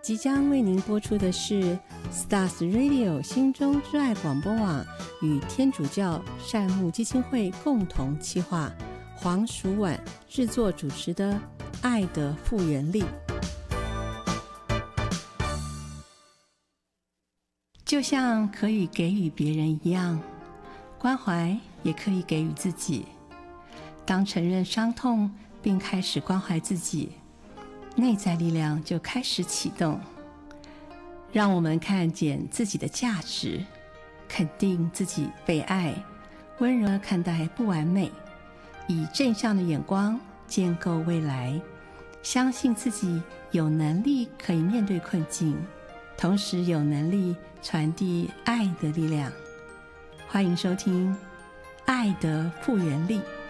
即将为您播出的是 Stars Radio 心中之爱广播网与天主教善牧基金会共同企划，黄淑婉制作主持的爱的复原力。就像可以给予别人一样，关怀也可以给予自己。当承认伤痛并开始关怀自己，内在力量就开始启动，让我们看见自己的价值，肯定自己被爱，温柔地看待不完美，以正向的眼光建构未来，相信自己有能力可以面对困境，同时有能力传递爱的力量。欢迎收听《爱的复原力》。